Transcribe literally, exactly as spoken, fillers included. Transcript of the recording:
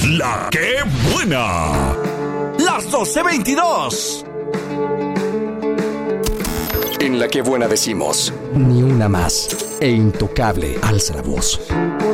La que buena. Las doce veintidós. En La que buena decimos, ni una más. E Intocable alza la voz.